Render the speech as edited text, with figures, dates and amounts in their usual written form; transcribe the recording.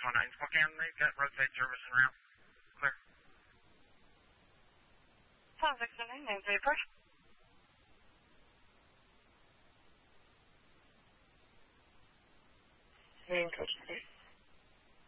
619 Spokane, they've got roadside service en route. Clear. 619, name paper. Name touch, please.